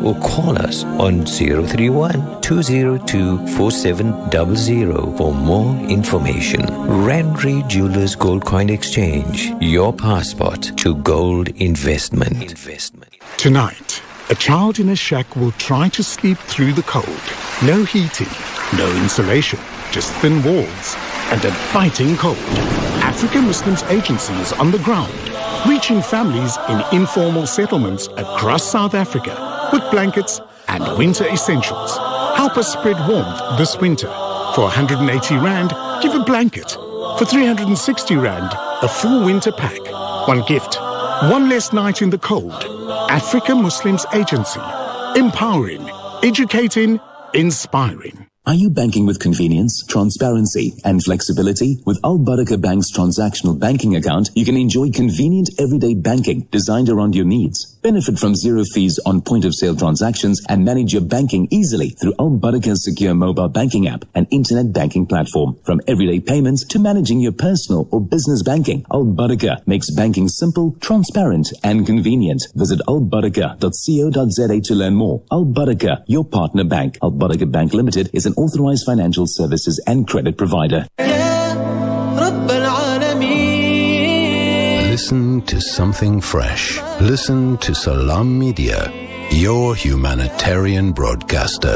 or call us on 031-202-4700 for more information. Randri Jewelers Gold Coin Exchange, your passport to gold investment. Tonight, a child in a shack will try to sleep through the cold. No heating, no insulation, just thin walls and a biting cold. African Muslims Agency is on the ground, reaching families in informal settlements across South Africa with blankets and winter essentials. Help us spread warmth this winter. For 180 Rand, give a blanket. For 360 Rand, a full winter pack. One gift, one less night in the cold. African Muslims Agency. Empowering, educating, inspiring. Are you banking with convenience, transparency, and flexibility? With Al Barakah Bank's transactional banking account, you can enjoy convenient everyday banking designed around your needs. Benefit from zero fees on point-of-sale transactions and manage your banking easily through Al Barakah's secure mobile banking app and internet banking platform. From everyday payments to managing your personal or business banking, Al Barakah makes banking simple, transparent, and convenient. Visit albarakah.co.za to learn more. Al Barakah, your partner bank. Al Barakah Bank Limited is an authorized financial services and credit provider. Listen to something fresh. Listen to Salam Media, your humanitarian broadcaster.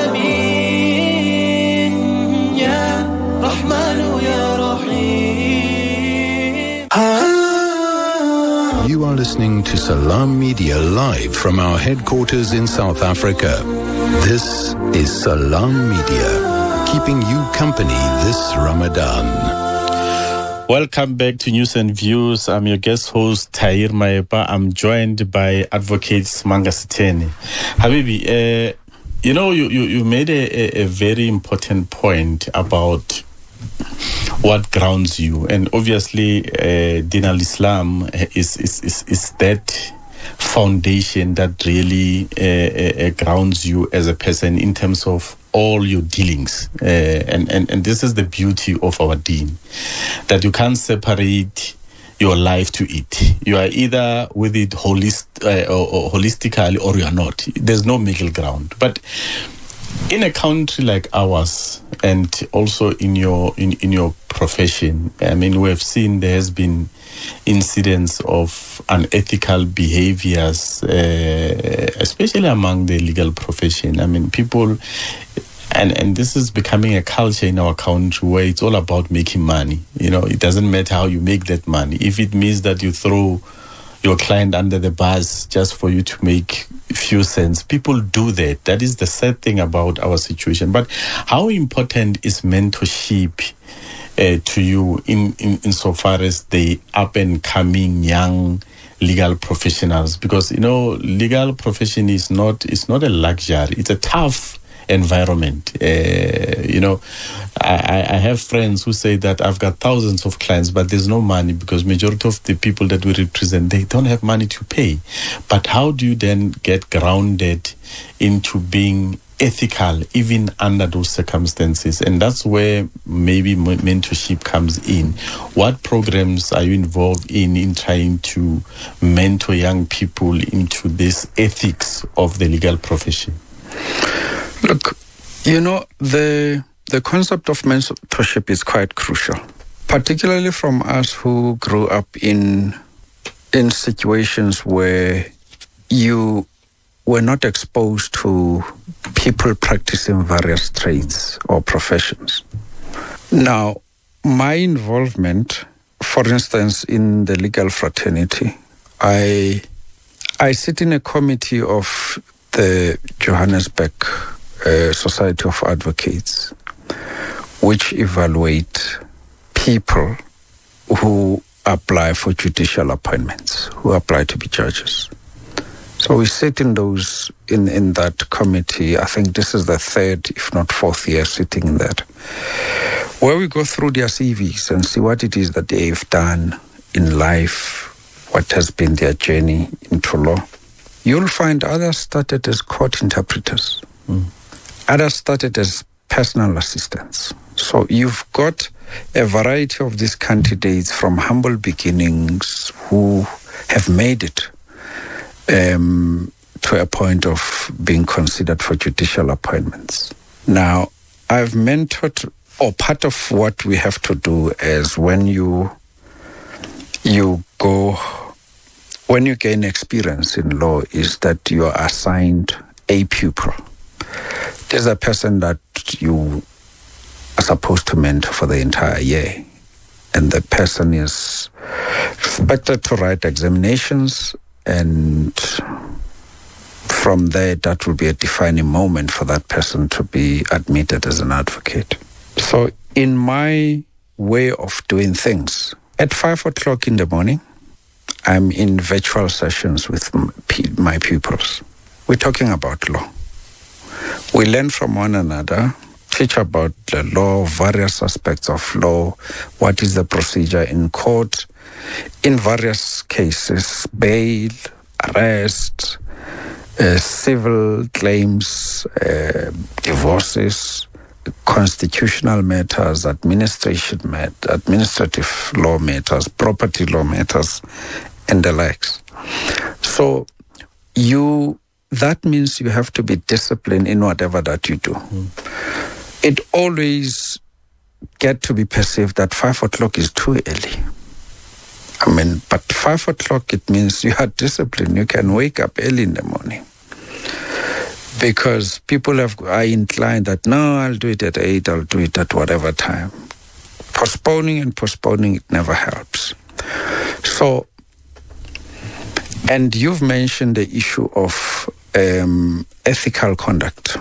You are listening to Salam Media live from our headquarters in South Africa. This is Salam Media, keeping you company this Ramadan. Welcome back to News and Views. I'm your guest host, Tahir Maepa. I'm joined by Advocate Simanga Sitheni. Habibi, you made a very important point about what grounds you. And obviously, Din al-Islam is that foundation that really grounds you as a person in terms of all your dealings, and this is the beauty of our deen, that you can't separate your life to it. You are either with it holistically or you are not. There's no middle ground. But in a country like ours, and also in your profession, I mean, we have seen there has been incidents of unethical behaviors, especially among the legal profession. I mean, people, and this is becoming a culture in our country where it's all about making money. It doesn't matter how you make that money. If it means that you throw your client under the bus just for you to make a few cents, people do that. That is the sad thing about our situation. But how important is mentorship to you in so far as the up and coming young legal professionals? Because legal profession is not a luxury. It's a tough environment. I have friends who say that I've got thousands of clients, but there's no money because majority of the people that we represent, they don't have money to pay. But how do you then get grounded into being ethical even under those circumstances? And that's where maybe mentorship comes in. What programs are you involved in trying to mentor young people into this ethics of the legal profession? Look, the concept of mentorship is quite crucial, particularly from us who grew up in situations where you were not exposed to people practicing various trades or professions. Now, my involvement, for instance, in the legal fraternity, I sit in a committee of the Johannesburg Society of Advocates, which evaluate people who apply for judicial appointments, who apply to be judges. So we sit in that committee. I think this is the third, if not fourth year sitting in that, where we go through their CVs and see what it is that they've done in life, what has been their journey into law. You'll find others started as court interpreters. Others started as personal assistants. So you've got a variety of these candidates from humble beginnings who have made it to a point of being considered for judicial appointments. Now, I've mentored, or part of what we have to do is when you gain experience in law is that you are assigned a pupil. There's a person that you are supposed to mentor for the entire year. And the person is expected to write examinations, and from there, that will be a defining moment for that person to be admitted as an advocate. So in my way of doing things, at 5 o'clock in the morning, I'm in virtual sessions with my pupils. We're talking about law. We learn from one another, teach about the law, various aspects of law, what is the procedure in court, in various cases, bail, arrest, civil claims, divorces, constitutional matters, administrative law matters, property law matters, and the likes. So that means you have to be disciplined in whatever that you do. It always get to be perceived that 5 o'clock is too early. But 5 o'clock, it means you are disciplined. You can wake up early in the morning. Because people are inclined that, no, I'll do it at 8, I'll do it at whatever time. Postponing, it never helps. So, and you've mentioned the issue of ethical conduct.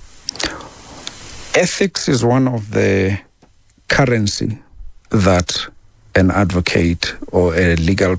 Ethics is one of the currency that an advocate or a legal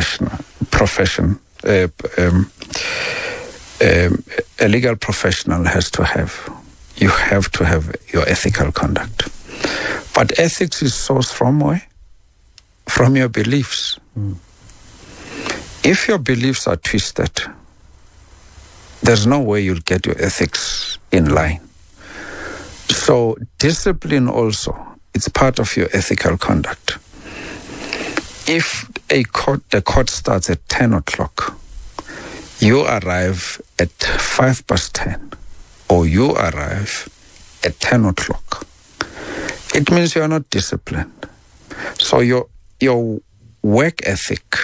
a legal professional has to have. You have to have your ethical conduct. But ethics is sourced from where? From your beliefs. If your beliefs are twisted, there's no way you'll get your ethics in line. So discipline also, it's part of your ethical conduct. If the court starts at 10 o'clock, you arrive at 10:05, or you arrive at 10 o'clock, it means you're not disciplined. So your work ethic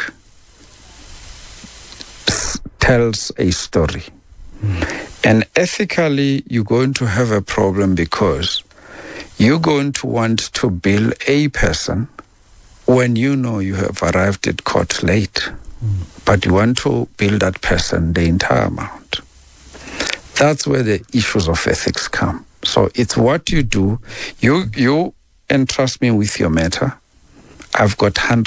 tells a story. And ethically, you're going to have a problem because you're going to want to bill a person when you know you have arrived at court late. But you want to bill that person the entire amount. That's where the issues of ethics come. So it's what you do. You entrust me with your matter. I've got 10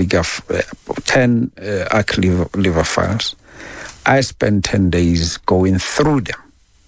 ACT liver files. I spend 10 days going through them.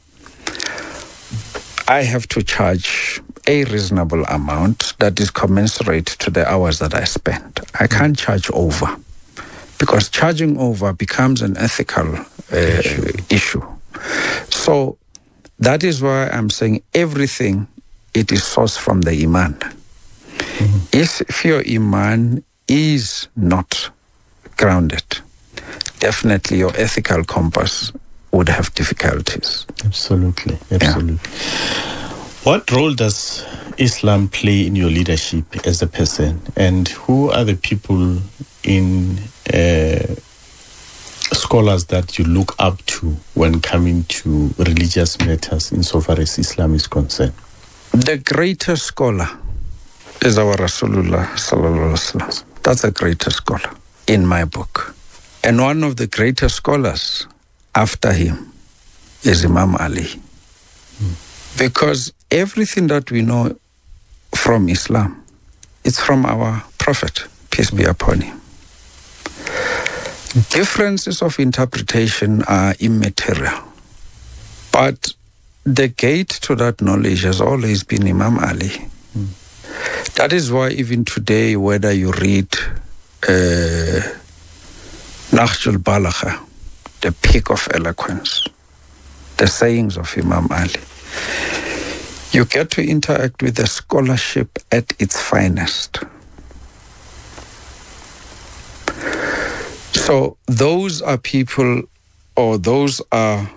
I have to charge a reasonable amount that is commensurate to the hours that I spend. I can't charge over, because charging over becomes an ethical issue. So that is why I'm saying everything, it is sourced from the Iman. If your Iman is not grounded, definitely your ethical compass would have difficulties. Absolutely. Yeah. What role does Islam play in your leadership as a person? And who are the people in scholars that you look up to when coming to religious matters insofar as Islam is concerned? The greatest scholar is our Rasulullah sallallahu alaihi wasallam. That's the greatest scholar in my book. And one of the greatest scholars after him is Imam Ali. Because everything that we know from Islam, it's from our Prophet, peace be upon him. Differences of interpretation are immaterial. But the gate to that knowledge has always been Imam Ali. That is why even today, whether you read Nahjul Balagha, the peak of eloquence, the sayings of Imam Ali, you get to interact with the scholarship at its finest. So those are people those are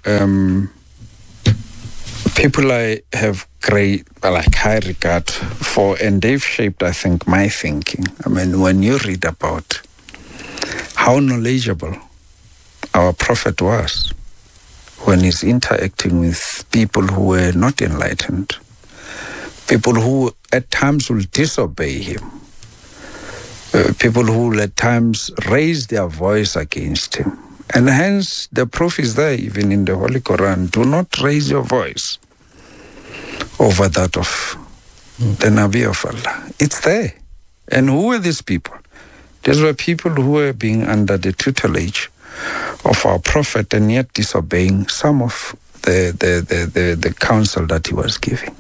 people I have high regard for, and they've shaped, I think, my thinking. I mean, when you read about how knowledgeable our Prophet was when he's interacting with people who were not enlightened, people who at times will disobey him, people who will at times raise their voice against him. And hence the proof is there even in the Holy Quran. Do not raise your voice over that of the Nabi of Allah. It's there. And who were these people? These were people who were being under the tutelage of our Prophet and yet disobeying some of the counsel that he was giving.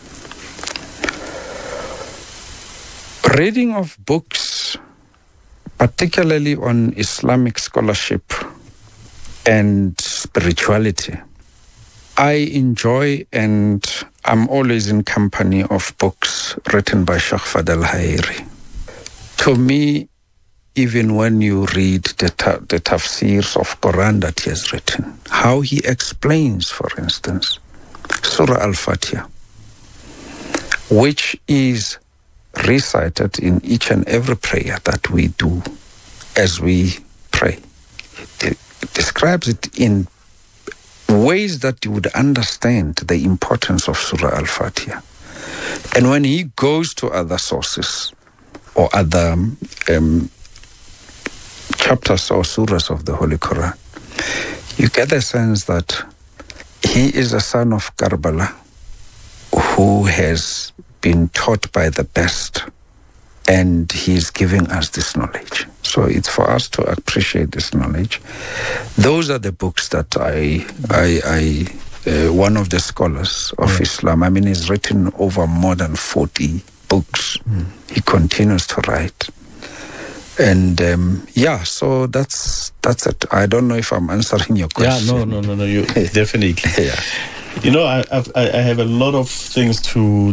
Reading of books, particularly on Islamic scholarship and spirituality, I enjoy, and I'm always in company of books written by Sheikh Fadl Hairi. To me, even when you read the tafsirs of Quran that he has written, how he explains, for instance, Surah Al-Fatiha, which is recited in each and every prayer that we do as we pray. It describes it in ways that you would understand the importance of Surah Al-Fatiha. And when he goes to other sources or other chapters or surahs of the Holy Quran, you get the sense that he is a son of Karbala who has been taught by the best, and he is giving us this knowledge. So it's for us to appreciate this knowledge. Those are the books that one of the scholars of Islam, I mean, he's written over more than 40 books. He continues to write. And so that's it. I don't know if I'm answering your question. Yeah, no, you definitely. Yeah. You know, I have a lot of things to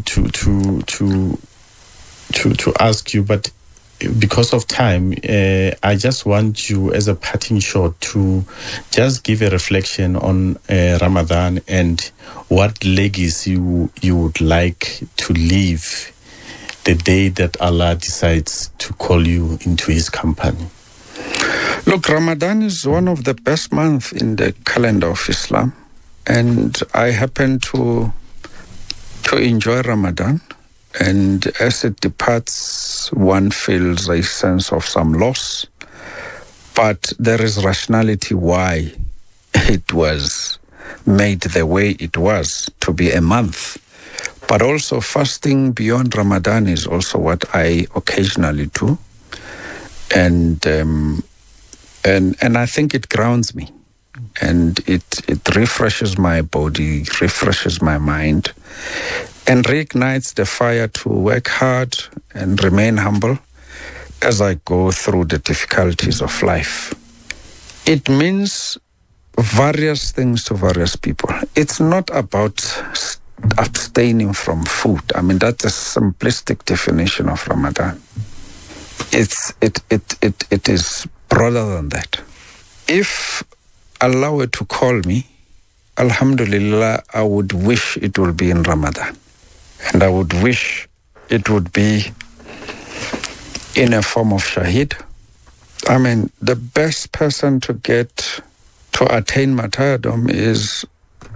ask you, but because of time, I just want you, as a parting shot, to just give a reflection on Ramadan and what legacy you would like to leave the day that Allah decides to call you into his company. Look, Ramadan is one of the best months in the calendar of Islam, and I happen to enjoy Ramadan. And as it departs, one feels a sense of some loss. But there is rationality why it was made the way it was, to be a month. But also fasting beyond Ramadan is also what I occasionally do. And I think it grounds me. And it refreshes my body, refreshes my mind, and reignites the fire to work hard and remain humble as I go through the difficulties of life. It means various things to various people. It's not about abstaining from food. I mean, that's a simplistic definition of Ramadan. It is broader than that. If Allah were to call me, Alhamdulillah, I would wish it would be in Ramadan. And I would wish it would be in a form of shaheed. I mean, the best person to attain martyrdom is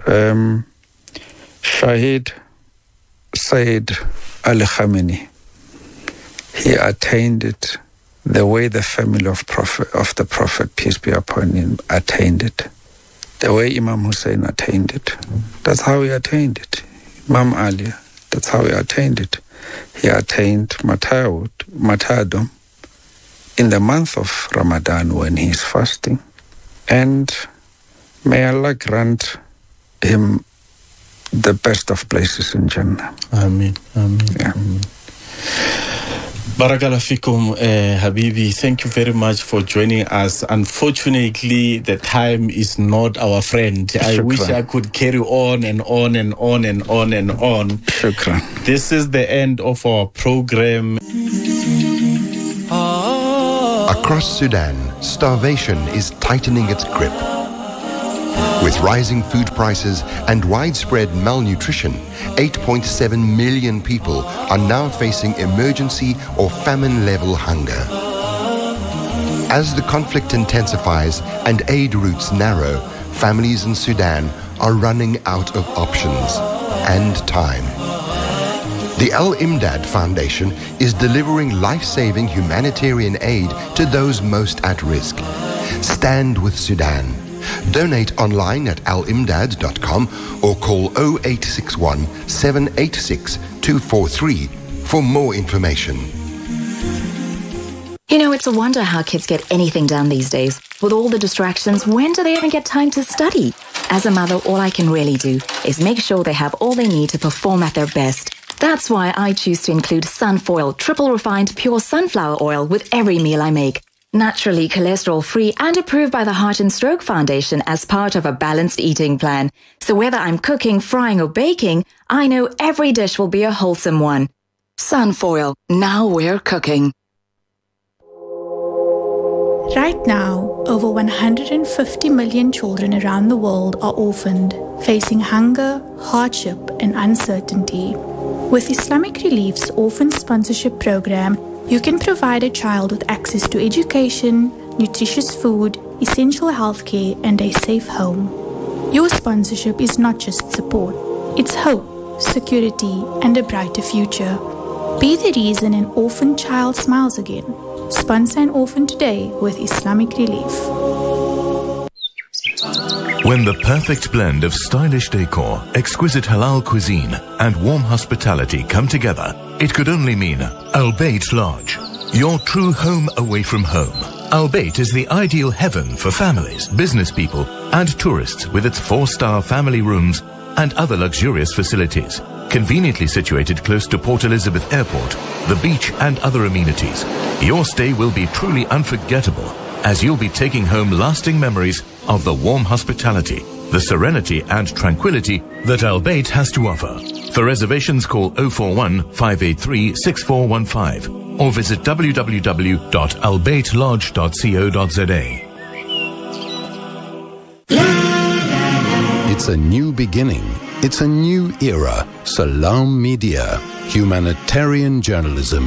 Shaheed Sayyid Ali Khamenei. He attained it the way the family of the Prophet, peace be upon him, attained it. The way Imam Hussein attained it. That's how he attained it. Imam Ali, that's how he attained it. He attained martyrdom in the month of Ramadan when he is fasting. And may Allah grant him the best of places in Jannah. Ameen. Yeah. Ameen. Barakallahu fikum, Habibi. Thank you very much for joining us. Unfortunately, the time is not our friend. Shukran. I wish I could carry on and on and on and on and on. Shukran. This is the end of our program. Across Sudan, starvation is tightening its grip. With rising food prices and widespread malnutrition, 8.7 million people are now facing emergency or famine-level hunger. As the conflict intensifies and aid routes narrow, families in Sudan are running out of options and time. The Al-Imdad Foundation is delivering life-saving humanitarian aid to those most at risk. Stand with Sudan. Donate online at alimdad.com or call 0861 786 243 for more information. You know, it's a wonder how kids get anything done these days. With all the distractions, when do they even get time to study? As a mother, all I can really do is make sure they have all they need to perform at their best. That's why I choose to include Sunfoil, triple refined pure sunflower oil with every meal I make. Naturally cholesterol-free and approved by the Heart and Stroke Foundation as part of a balanced eating plan. So whether I'm cooking, frying or baking, I know every dish will be a wholesome one. Sunfoil, now we're cooking. Right now, over 150 million children around the world are orphaned, facing hunger, hardship and uncertainty. With Islamic Relief's Orphan Sponsorship Program, you can provide a child with access to education, nutritious food, essential healthcare, and a safe home. Your sponsorship is not just support, it's hope, security, and a brighter future. Be the reason an orphan child smiles again. Sponsor an orphan today with Islamic Relief. When the perfect blend of stylish decor, exquisite halal cuisine, and warm hospitality come together, it could only mean Al Bayt Lodge, your true home away from home. Al Bayt is the ideal heaven for families, business people, and tourists with its 4-star family rooms and other luxurious facilities. Conveniently situated close to Port Elizabeth Airport, the beach, and other amenities, your stay will be truly unforgettable as you'll be taking home lasting memories of the warm hospitality, the serenity and tranquility that Al Bayt has to offer. For reservations, call 041 583 6415 or visit www.albaytlodge.co.za. It's a new beginning. It's a new era. Salam Media, humanitarian journalism.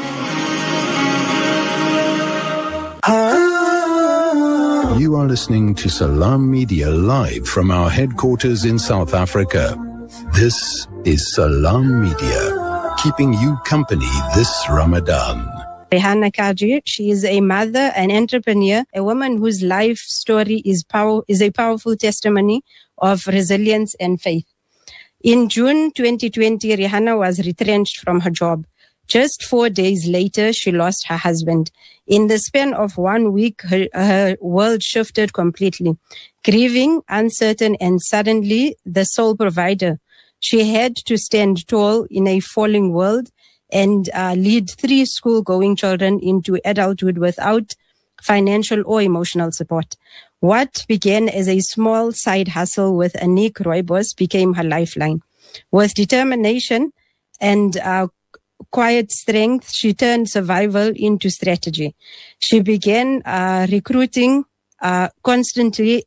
You are listening to Salam Media live from our headquarters in South Africa. This is Salam Media, keeping you company this Ramadan. Rihanna Kaji, she is a mother, an entrepreneur, a woman whose life story is a powerful testimony of resilience and faith. In June 2020, Rihanna was retrenched from her job. Just 4 days later, she lost her husband. In the span of 1 week, her world shifted completely. Grieving, uncertain, and suddenly the sole provider. She had to stand tall in a falling world and lead 3 school-going children into adulthood without financial or emotional support. What began as a small side hustle with Anik Rooibos became her lifeline. With determination and quiet strength, she turned survival into strategy. She began recruiting consistently,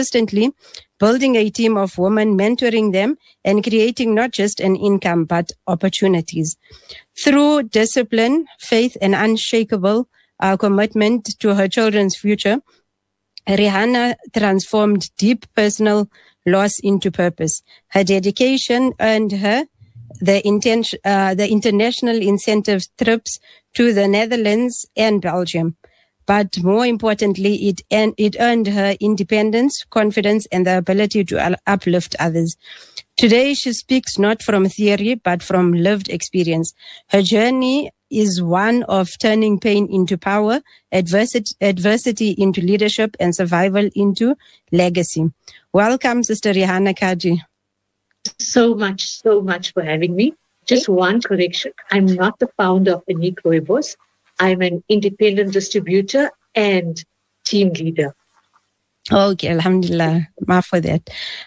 building a team of women, mentoring them, and creating not just an income, but opportunities. Through discipline, faith, and unshakable commitment to her children's future, Rihanna transformed deep personal loss into purpose. Her dedication earned her the international incentive trips to the Netherlands and Belgium. But more importantly, it earned her independence, confidence, and the ability to uplift others. Today, she speaks not from theory, but from lived experience. Her journey is one of turning pain into power, adversity into leadership, and survival into legacy. Welcome, Sister Rihanna Kaji. So much for having me. Just one correction. I'm not the founder of Anik Rooibos. I'm an independent distributor and team leader. Okay, Alhamdulillah, maaf for that.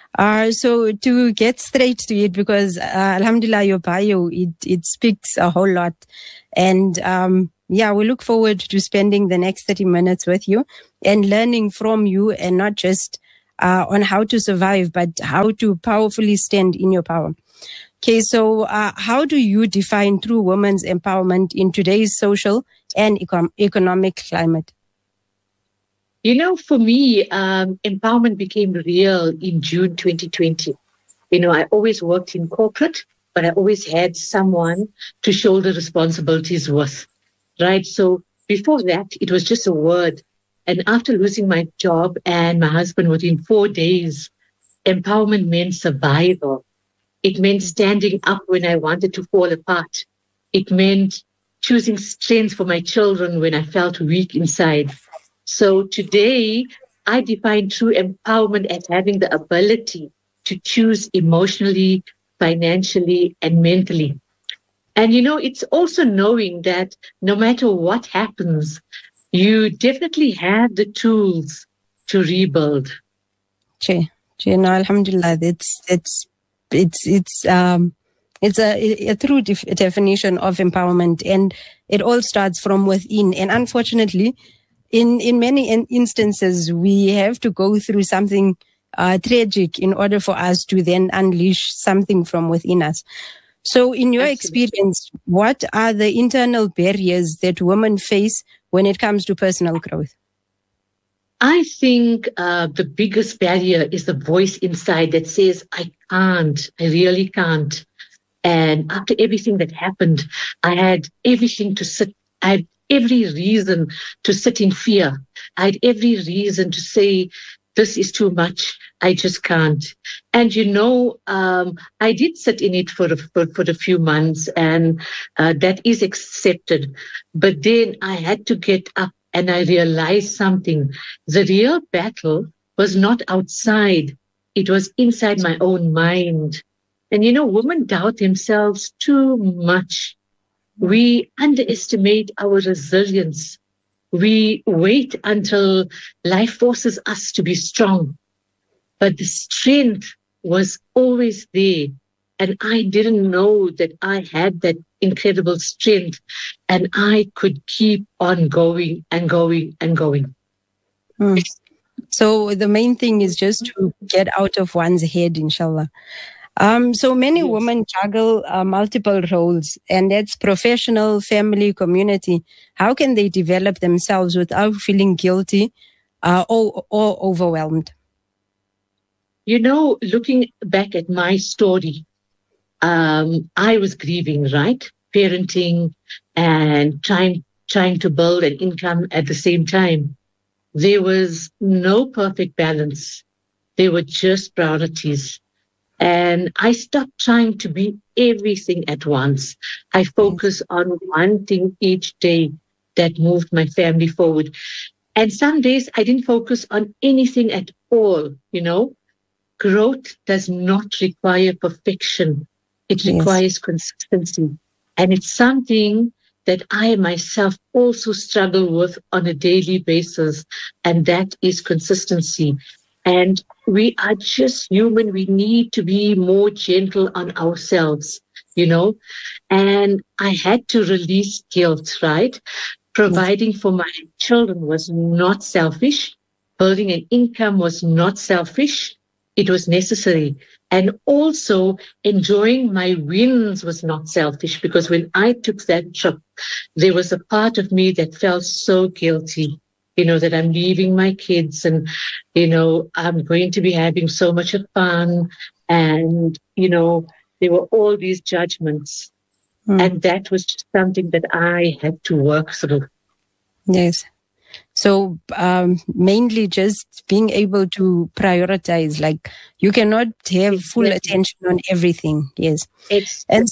So to get straight to it, because Alhamdulillah, your bio, it speaks a whole lot. And we look forward to spending the next 30 minutes with you and learning from you and not just on how to survive, but how to powerfully stand in your power. Okay, so how do you define true women's empowerment in today's social and economic climate? You know, for me, empowerment became real in June 2020. You know, I always worked in corporate, but I always had someone to shoulder responsibilities with, right? So before that, it was just a word. And after losing my job and my husband within 4 days, empowerment meant survival. It meant standing up when I wanted to fall apart. It meant choosing strength for my children when I felt weak inside. So today, I define true empowerment as having the ability to choose emotionally, financially, and mentally. And, you know, it's also knowing that no matter what happens, you definitely have the tools to rebuild. No, alhamdulillah, it's a true definition of empowerment, and it all starts from within. And unfortunately, in many instances, we have to go through something tragic in order for us to then unleash something from within us. So in your experience, what are the internal barriers that women face when it comes to personal growth? I think the biggest barrier is the voice inside that says, I can't, I really can't. And after everything that happened, I had everything to sit, I had every reason to sit in fear. I had every reason to say, this is too much, I just can't. And, you know, I did sit in it for a few months, and that is accepted. But then I had to get up. And I realized something. The real battle was not outside. It was inside my own mind. And, you know, women doubt themselves too much. We underestimate our resilience. We wait until life forces us to be strong. But the strength was always there. And I didn't know that I had that incredible strength, and I could keep on going and going and going. So the main thing is just to get out of one's head, inshallah. So many women juggle multiple roles, and that's professional, family, community. How can they develop themselves without feeling guilty or overwhelmed? You know, looking back at my story, I was grieving, right? Parenting and trying to build an income at the same time. There was no perfect balance. There were just priorities. And I stopped trying to be everything at once. I focused on one thing each day that moved my family forward. And some days I didn't focus on anything at all, you know. Growth does not require perfection. It requires consistency. And it's something that I myself also struggle with on a daily basis. And that is consistency. And we are just human. We need to be more gentle on ourselves, you know. And I had to release guilt, right? Providing for my children was not selfish. Building an income was not selfish. It was necessary. And also enjoying my wins was not selfish, because when I took that trip, there was a part of me that felt so guilty, you know, that I'm leaving my kids and, you know, I'm going to be having so much fun. And, you know, there were all these judgments. And that was just something that I had to work through. Yes. So mainly just being able to prioritize, like you cannot have full attention on everything. Yes. You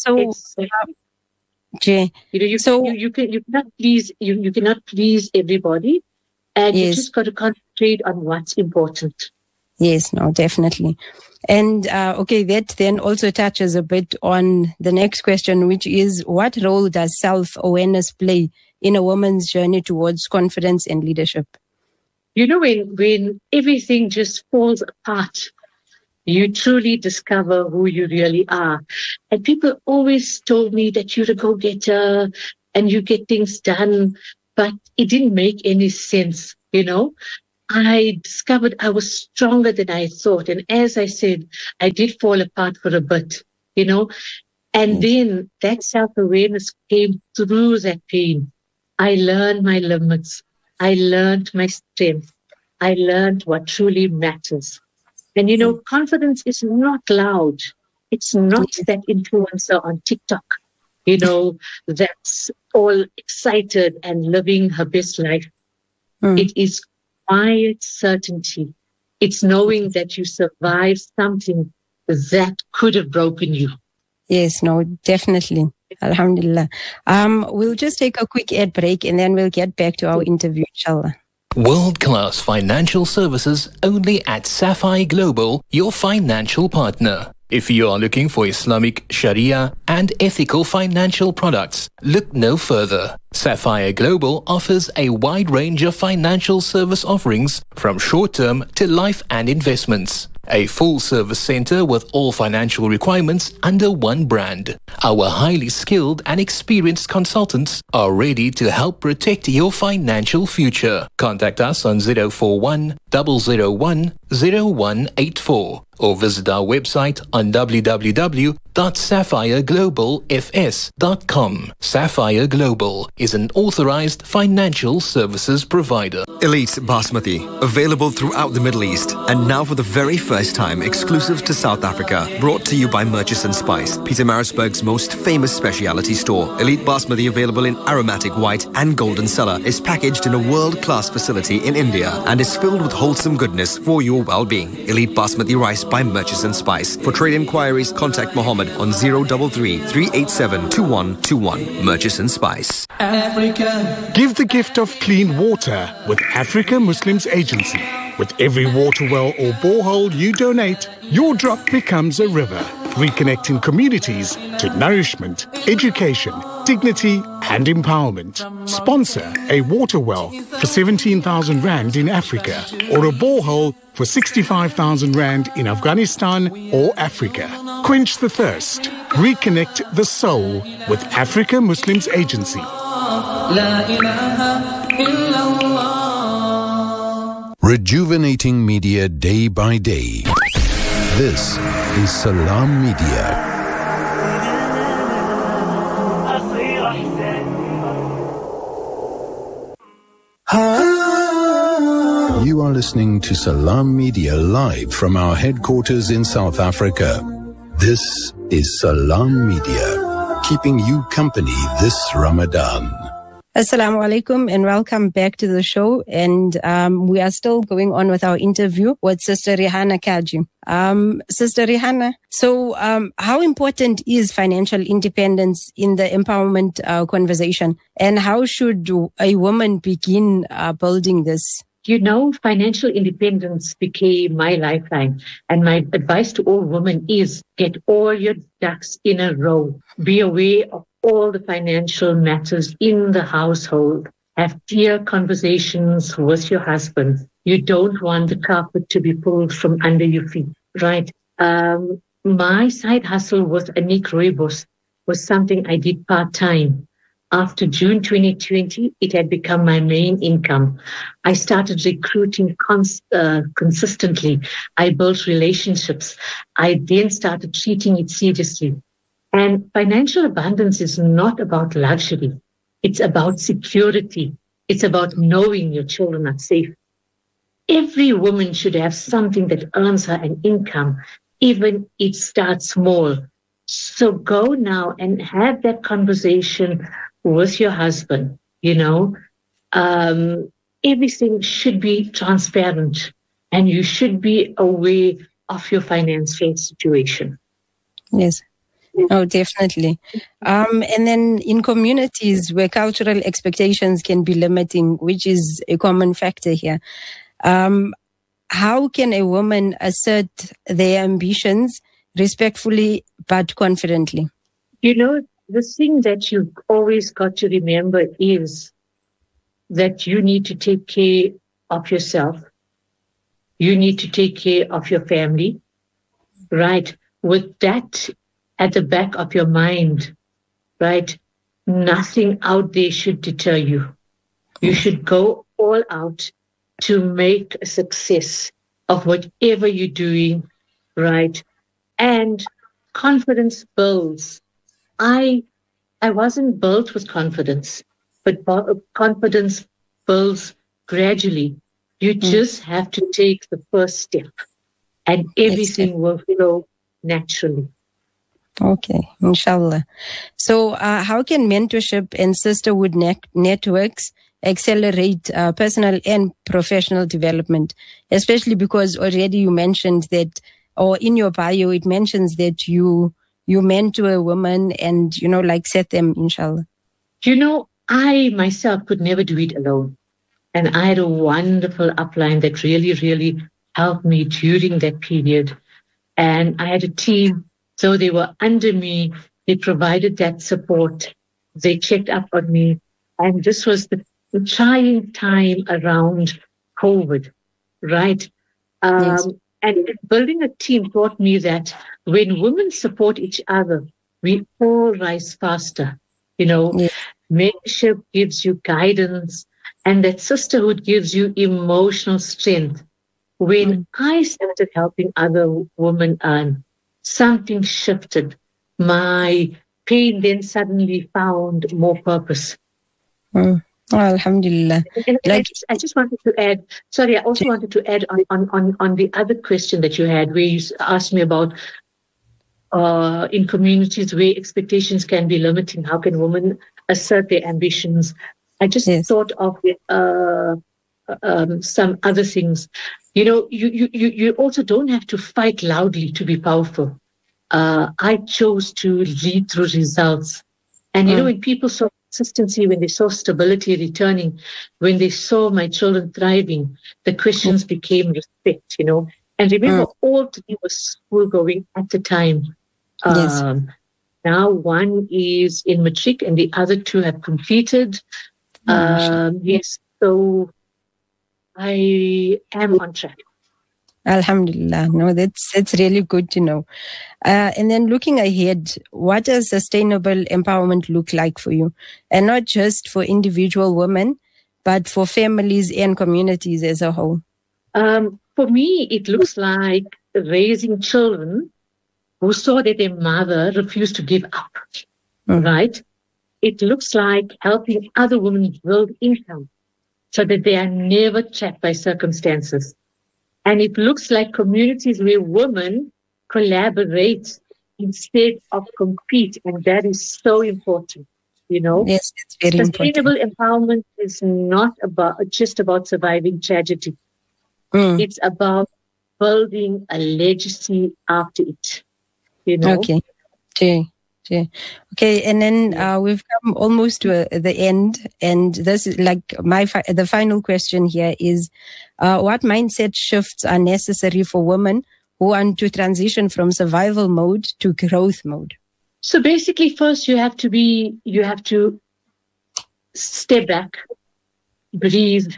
cannot please everybody, and you just got to concentrate on what's important. Yes, no, definitely. And okay, that then also touches a bit on the next question, which is, what role does self-awareness play in a woman's journey towards confidence and leadership? You know, when everything just falls apart, you truly discover who you really are. And people always told me that you're a go-getter and you get things done, but it didn't make any sense, you know. I discovered I was stronger than I thought. And as I said, I did fall apart for a bit, you know. And then that self-awareness came through that pain. I learned my limits. I learned my strength. I learned what truly matters. And, you know, confidence is not loud. It's not that influencer on TikTok, you know, that's all excited and living her best life. It is quiet certainty. It's knowing that you survived something that could have broken you. Yes, no, definitely. Alhamdulillah. We'll just take a quick ad break and then we'll get back to our interview, inshallah. World-class financial services only at Sapphire Global, your financial partner. If you are looking for Islamic, Sharia and ethical financial products, look no further. Sapphire Global offers a wide range of financial service offerings from short-term to life and investments. A full-service center with all financial requirements under one brand. Our highly skilled and experienced consultants are ready to help protect your financial future. Contact us on 041 001 0184 or visit our website on www.sapphireglobalfs.com. Sapphire Global is an authorized financial services provider. Elite Basmati, available throughout the Middle East and now for the very first time exclusive to South Africa. Brought to you by Murchison Spice, Pietermaritzburg's most famous specialty store. Elite Basmati, available in aromatic white and golden cellar, is packaged in a world-class facility in India and is filled with wholesome goodness for your well-being. Elite Basmati rice by Murchison Spice. For trade inquiries, contact Mohammed on 033 387 2121. Murchison Spice. Africa. Give the gift of clean water with Africa Muslims Agency. With every water well or borehole you donate, your drop becomes a river, reconnecting communities to nourishment, education, dignity and empowerment. Sponsor a water well for 17,000 Rand in Africa or a borehole for 65,000 Rand in Afghanistan or Africa. Quench the thirst. Reconnect the soul with Africa Muslims Agency. Rejuvenating media day by day. This is Salam Media. You are listening to Salam Media live from our headquarters in South Africa. This is Salam Media, keeping you company this Ramadan. Assalamu alaikum and welcome back to the show. And we are still going on with our interview with Sister Rihanna Kaji. Sister Rihanna, so how important is financial independence in the empowerment conversation? And how should a woman begin building this? You know, financial independence became my lifeline. And my advice to all women is get all your ducks in a row. Be aware of all the financial matters in the household. Have clear conversations with your husband. You don't want the carpet to be pulled from under your feet, right? My side hustle with Anik Rooibos was something I did part-time. After June 2020, it had become my main income. I started recruiting consistently. I built relationships. I then started treating it seriously. And financial abundance is not about luxury. It's about security. It's about knowing your children are safe. Every woman should have something that earns her an income, even if it starts small. So go now and have that conversation with your husband. You know, everything should be transparent and you should be aware of your financial situation. Yes. Oh, definitely. And then in communities where cultural expectations can be limiting, which is a common factor here, how can a woman assert their ambitions respectfully but confidently? You know, the thing that you've always got to remember is that you need to take care of yourself. You need to take care of your family, right? With that at the back of your mind, right? Nothing out there should deter you. You should go all out to make a success of whatever you're doing, right? And confidence builds. I wasn't built with confidence, but confidence builds gradually. You just have to take the first step, and everything will flow naturally. Okay, inshallah. So how can mentorship and sisterhood networks accelerate personal and professional development? Especially because already you mentioned that, or in your bio, it mentions that you mentor a woman and, set them, inshallah. I myself could never do it alone. And I had a wonderful upline that really, really helped me during that period. And I had a team, so they were under me. They provided that support. They checked up on me. And this was the trying time around COVID, right? Yes. And building a team taught me that when women support each other, we all rise faster. Mentorship gives you guidance, and that sisterhood gives you emotional strength. When I started helping other women earn, something shifted. My pain then suddenly found more purpose. Oh, alhamdulillah. I just wanted to add, I also wanted to add on the other question that you had, where you asked me about in communities where expectations can be limiting, how can women assert their ambitions? I just thought of some other things. You also don't have to fight loudly to be powerful. I chose to lead through results. And when people saw consistency, when they saw stability returning, when they saw my children thriving, the questions became respect, And remember, all three were school going at the time. Now one is in matric and the other two have completed. Yes, so I am on track. Alhamdulillah. No, that's really good to know. And then looking ahead, what does sustainable empowerment look like for you? And not just for individual women, but for families and communities as a whole. For me, it looks like raising children who saw that their mother refused to give up, right? It looks like helping other women build income so that they are never trapped by circumstances. And it looks like communities where women collaborate instead of compete. And that is so important, Yes, it's very Sustainable important. empowerment is not just about surviving tragedy. It's about building a legacy after it, Okay. Okay, and then we've come almost to the end, and this is like the final question here is, what mindset shifts are necessary for women who want to transition from survival mode to growth mode? So basically, first you have to step back, breathe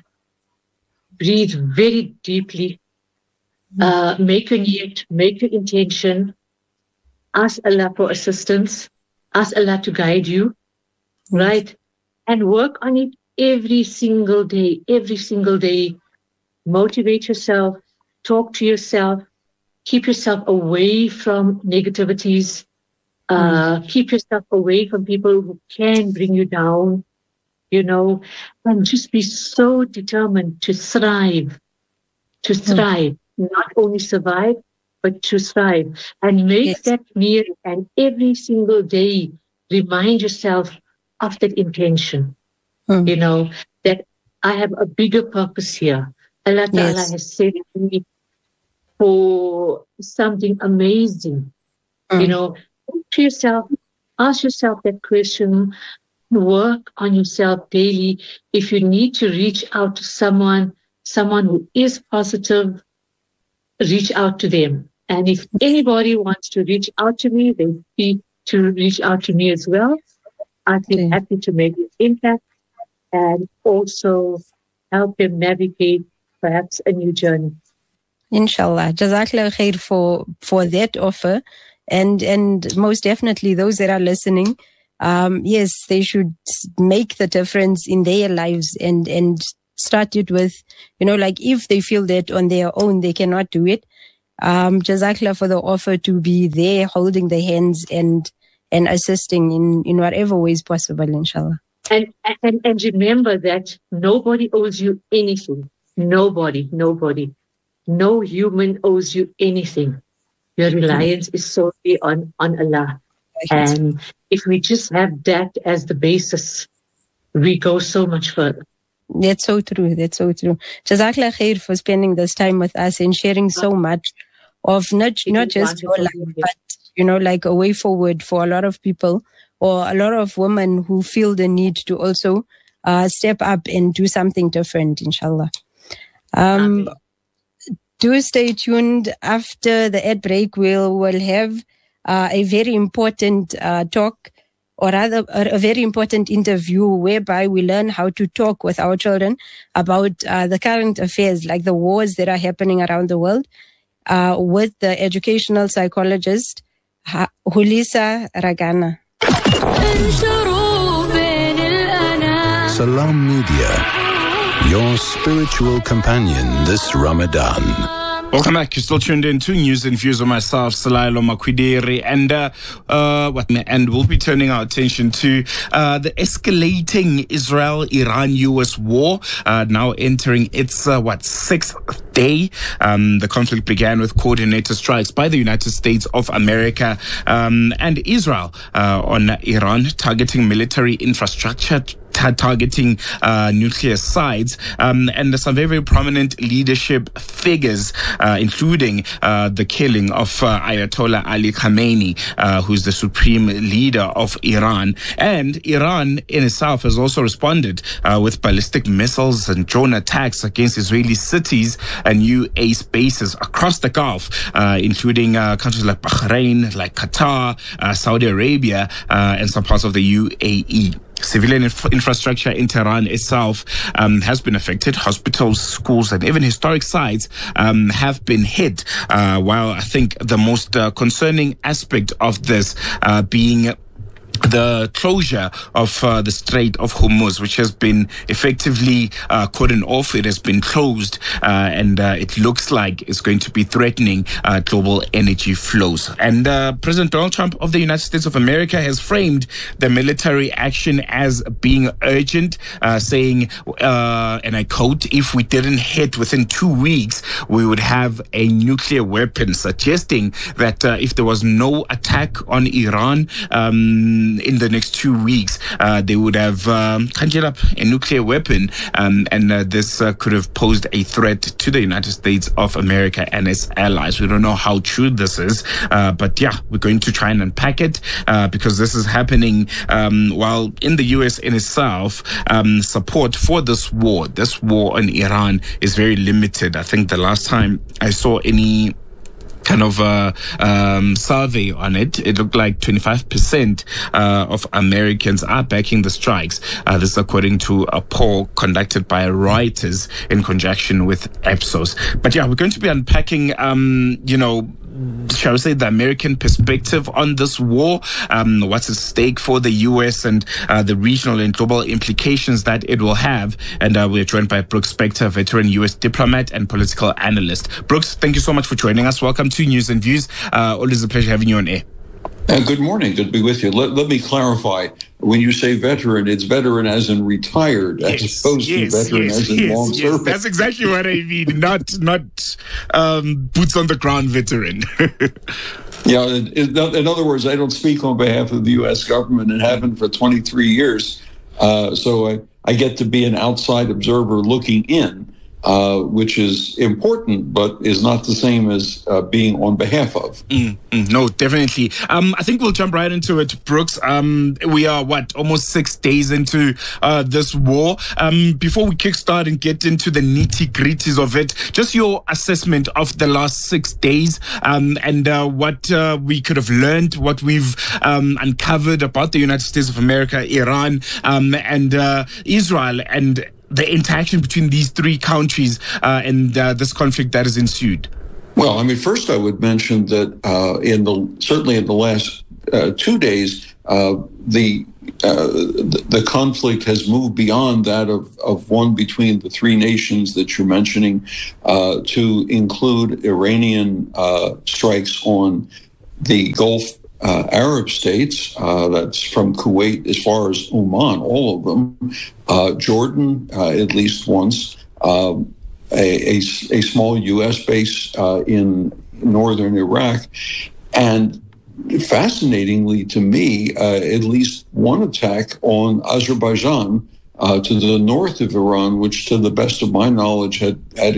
very deeply, make a niyat, make your intention, ask Allah for assistance, ask Allah to guide you, right? And work on it every single day. Motivate yourself, talk to yourself, keep yourself away from negativities, keep yourself away from people who can bring you down, and just be so determined to thrive, not only survive, but to thrive, and make that near, and every single day remind yourself of that intention, that I have a bigger purpose here. Allah Ta'ala has set me for something amazing. Talk to yourself, ask yourself that question, work on yourself daily. If you need to reach out to someone who is positive, reach out to them. And if anybody wants to reach out to me, they need to reach out to me as well. I'd be happy to make an impact and also help them navigate perhaps a new journey. Inshallah. Jazakallah khair for that offer. And most definitely those that are listening, yes, they should make the difference in their lives and started with, like if they feel that on their own they cannot do it, Jazakallah for the offer to be there holding their hands and assisting in whatever way is possible, inshallah. And remember that nobody owes you anything. Nobody. No human owes you anything. Your reliance is solely on Allah. And if we just have that as the basis, we go so much further. That's so true. Jazakallah khair for spending this time with us and sharing so much of not just your life, but, like a way forward for a lot of people or a lot of women who feel the need to also step up and do something different, inshallah. Do stay tuned. After the ad break, we'll have a very important talk, or rather a very important interview whereby we learn how to talk with our children about the current affairs, like the wars that are happening around the world, with the educational psychologist, Hulisa Ragana. Salam Media, your spiritual companion this Ramadan. Welcome back. You're still tuned in to News and Views with myself, Salailo Makwidiri, and we'll be turning our attention to the escalating Israel-Iran-US war, now entering its sixth day. The conflict began with coordinated strikes by the United States of America and Israel on Iran, targeting military infrastructure, targeting nuclear sites, and some very, very prominent leadership figures, including the killing of Ayatollah Ali Khamenei, who's the supreme leader of Iran. And Iran in itself has also responded with ballistic missiles and drone attacks against Israeli cities and UAE bases across the Gulf, including countries like Bahrain, like Qatar, Saudi Arabia, and some parts of the UAE. Civilian infrastructure in Tehran itself has been affected. Hospitals, schools, and even historic sites have been hit. While I think the most concerning aspect of this being the closure of the Strait of Hormuz, which has been effectively cordoned off. It has been closed, and it looks like it's going to be threatening global energy flows. And President Donald Trump of the United States of America has framed the military action as being urgent, saying, and I quote, "If we didn't hit within 2 weeks, we would have a nuclear weapon," suggesting that if there was no attack on Iran in the next 2 weeks, they would have conjured up a nuclear weapon, and this could have posed a threat to the United States of America and its allies. We don't know how true this is, but yeah, we're going to try and unpack it because this is happening while in the U.S. in itself, support for this war on Iran is very limited. I think the last time I saw any kind of survey on it, it looked like 25% of Americans are backing the strikes. This is according to a poll conducted by Reuters in conjunction with Ipsos. But yeah, we're going to be unpacking, shall we say, the American perspective on this war, what's at stake for the U.S. and the regional and global implications that it will have. And we're joined by Brooks Spector, veteran U.S. diplomat and political analyst. Brooks, thank you so much for joining us. Welcome to News and Views. Always a pleasure having you on air. Good morning. Good to be with you. Let me clarify. When you say veteran, it's veteran as in retired, as opposed to veteran as in long service. That's exactly what I mean. Not boots on the ground veteran. Yeah. In other words, I don't speak on behalf of the U.S. government and haven't for 23 years. So I get to be an outside observer looking in. Which is important, but is not the same as being on behalf of. No, definitely. I think we'll jump right into it, Brooks. We are, almost 6 days into this war. Before we kickstart and get into the nitty-gritties of it, just your assessment of the last 6 days and what we could have learned, what we've uncovered about the United States of America, Iran, and Israel, and the interaction between these three countries and this conflict that has ensued. Well, I mean, first I would mention that certainly in the last 2 days, the the conflict has moved beyond that of one between the three nations that you're mentioning to include Iranian strikes on the Gulf Arab states. That's from Kuwait as far as Oman, all of them. Jordan, at least once. A small U.S. base in northern Iraq. And fascinatingly to me, at least one attack on Azerbaijan to the north of Iran, which to the best of my knowledge had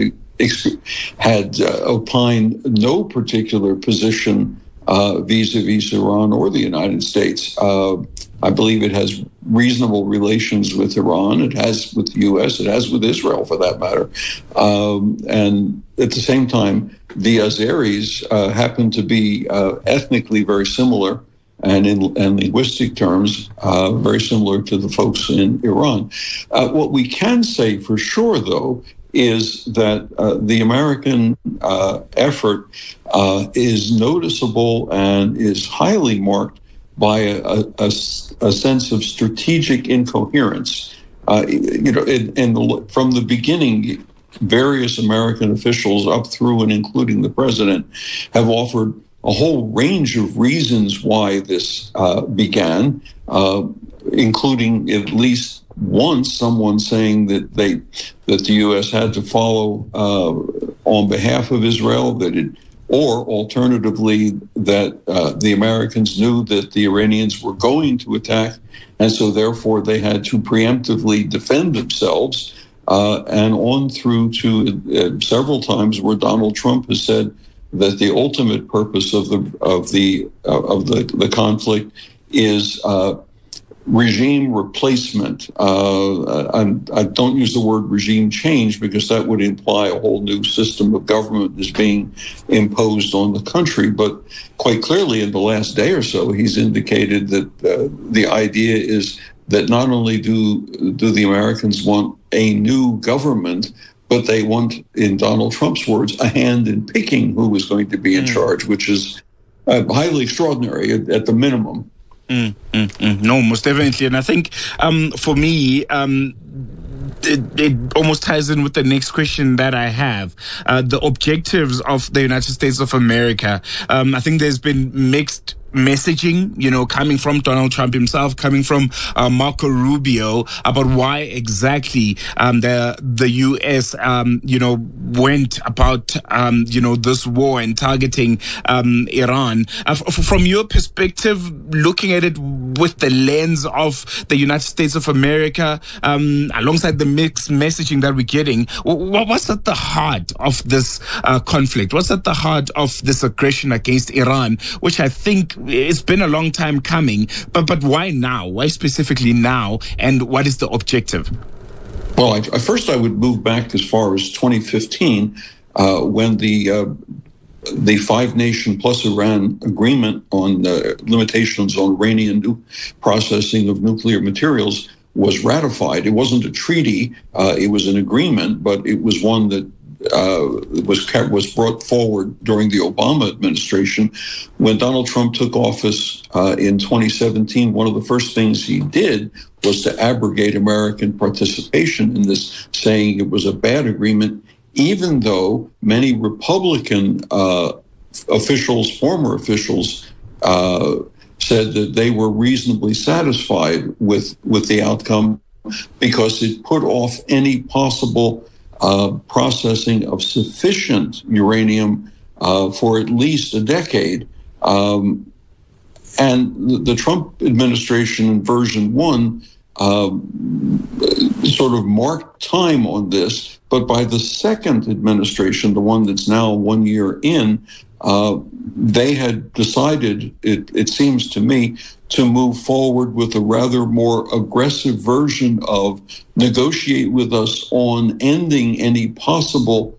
opined no particular position vis-a-vis Iran or the United States. I believe it has reasonable relations with Iran. It has with the U.S. It has with Israel, for that matter. And at the same time, the Azeris happen to be ethnically very similar, and in linguistic terms, very similar to the folks in Iran. What we can say for sure, though, is that the American effort is noticeable and is highly marked by a sense of strategic incoherence. From the beginning, various American officials, up through and including the president, have offered a whole range of reasons why this began, including at least once someone saying that the U.S. had to follow on behalf of Israel, or alternatively that the Americans knew that the Iranians were going to attack, and so therefore they had to preemptively defend themselves, and on through to several times where Donald Trump has said that the ultimate purpose of the conflict is regime replacement. I don't use the word regime change because that would imply a whole new system of government is being imposed on the country. But quite clearly in the last day or so, he's indicated that the idea is that not only do the Americans want a new government, but they want, in Donald Trump's words, a hand in picking who is going to be in charge, which is highly extraordinary at the minimum. No, most definitely. And I think for me, it almost ties in with the next question that I have. The objectives of the United States of America. I think there's been mixed messaging, coming from Donald Trump himself, coming from Marco Rubio, about why exactly the U.S. went about this war and targeting Iran. From your perspective, looking at it with the lens of the United States of America, alongside the mixed messaging that we're getting, what's at the heart of this conflict? What's at the heart of this aggression against Iran, which I think it's been a long time coming, but why now? Why specifically now? And what is the objective? Well, first I would move back as far as 2015, when the five-nation plus Iran agreement on limitations on Iranian processing of nuclear materials was ratified. It wasn't a treaty; it was an agreement, but it was one that was brought forward during the Obama administration. When Donald Trump took office in 2017, one of the first things he did was to abrogate American participation in this, saying it was a bad agreement, even though many Republican officials, former officials, said that they were reasonably satisfied with the outcome because it put off any possible processing of sufficient uranium for at least a decade. And the Trump administration, version 1, sort of marked time on this. But by the second administration, the one that's now 1 year in, they had decided, it seems to me, to move forward with a rather more aggressive version of negotiate with us on ending any possible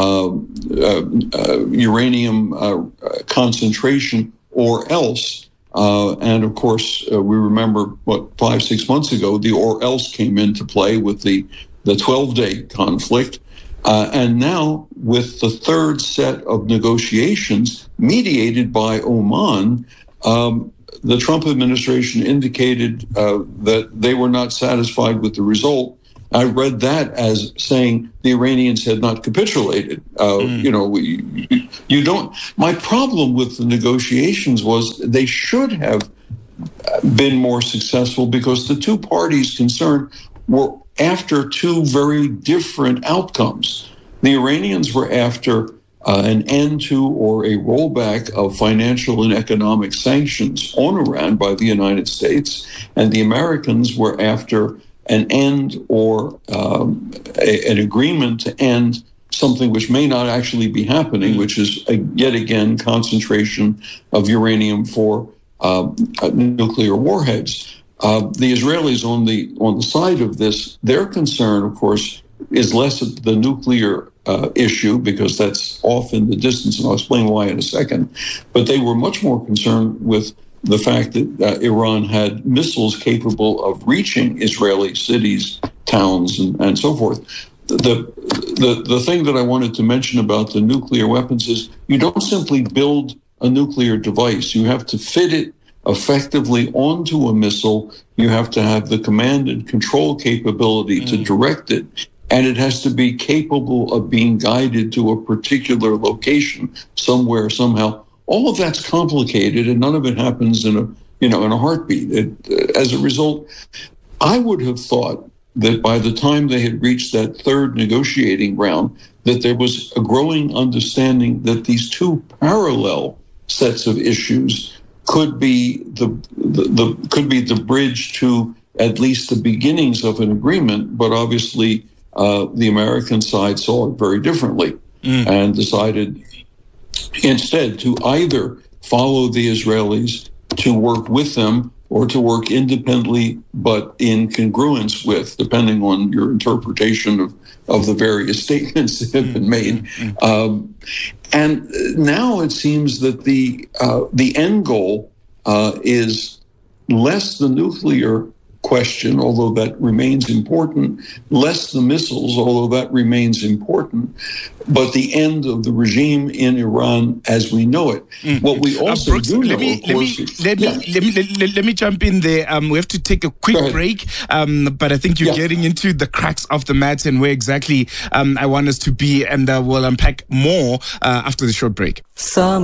uranium concentration or else. And of course, we remember 5-6 months ago, the or else came into play with the 12-day conflict. And now with the third set of negotiations mediated by Oman, the Trump administration indicated that they were not satisfied with the result. I read that as saying the Iranians had not capitulated. You know, you don't. My problem with the negotiations was they should have been more successful because the two parties concerned were after two very different outcomes. The Iranians were after an end to or a rollback of financial and economic sanctions on Iran by the United States, and the Americans were after an end or an agreement to end something which may not actually be happening, which is yet again concentration of uranium for nuclear warheads. The Israelis on the side of this, their concern, of course, is less the nuclear issue, because that's off in the distance, and I'll explain why in a second. But they were much more concerned with the fact that Iran had missiles capable of reaching Israeli cities, towns, and so forth. The thing that I wanted to mention about the nuclear weapons is you don't simply build a nuclear device. You have to fit it effectively onto a missile. You have to have the command and control capability to direct it. And it has to be capable of being guided to a particular location somewhere, somehow. All of that's complicated, and none of it happens in a heartbeat. As a result, I would have thought that by the time they had reached that third negotiating round, that there was a growing understanding that these two parallel sets of issues could be the bridge to at least the beginnings of an agreement. But obviously, the American side saw it very differently and decided instead to either follow the Israelis, to work with them, or to work independently, but in congruence with, depending on your interpretation of the various statements that have been made. And now it seems that the end goal is less the nuclear question, although that remains important, less the missiles, although that remains important, but the end of the regime in Iran as we know it. What we also Brooks, do know, let me jump in there. We have to take a quick break, but I think you're getting into the cracks of the matter and where exactly I want us to be, and we'll unpack more after the short break.